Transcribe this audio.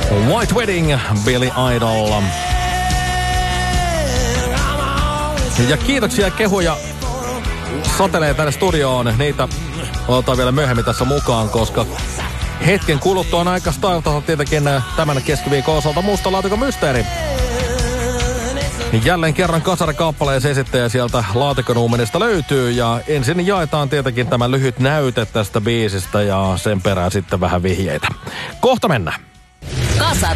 White Wedding, Billy Idol. Ja kiitoksia, kehuja satelee tänne studioon. Niitä otetaan vielä myöhemmin tässä mukaan, koska hetken kuluttua on aika startata tietenkin tämän keskiviikon osalta Musta laatikon mysteeri. Jälleen kerran kasarikaappaleen esittäjä sieltä laatikonuumenista löytyy ja ensin jaetaan tietenkin tämä lyhyt näyte tästä biisistä ja sen perään sitten vähän vihjeitä. Kohta mennään.